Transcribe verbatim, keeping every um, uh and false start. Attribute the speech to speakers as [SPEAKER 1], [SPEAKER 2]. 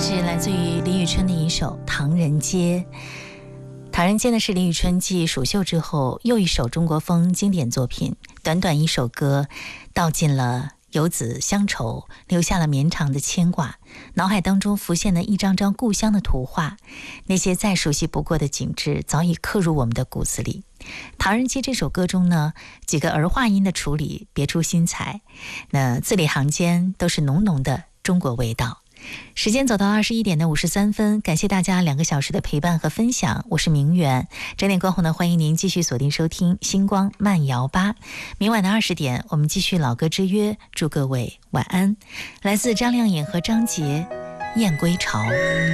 [SPEAKER 1] 是来自于李宇春的一首《唐人街》。唐人街呢是李宇春继《蜀绣》之后又一首中国风经典作品，短短一首歌道尽了游子乡愁，留下了绵长的牵挂，脑海当中浮现了一张张故乡的图画，那些再熟悉不过的景致早已刻入我们的骨子里。唐人街这首歌中呢，几个儿化音的处理别出心裁，那字里行间都是浓浓的中国味道。时间走到二十一点的五十三分，感谢大家两个小时的陪伴和分享，我是明远。整点过后呢，欢迎您继续锁定收听星光慢摇吧。明晚的二十点，我们继续老歌之约，祝各位晚安。来自张靓颖和张杰，《燕归巢》。